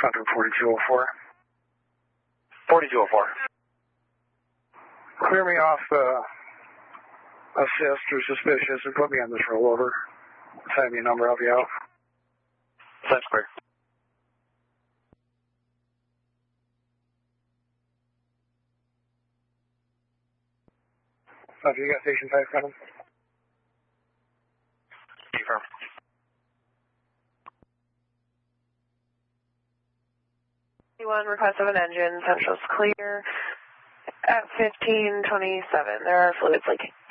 Contour 4204. 4204. Clear me off assist or suspicious and put me on this rollover. Send me a number, I'll be out. That's clear. You got station 5 coming? Confirm. Request of an engine, central's clear at 1527. There are fluids leaking.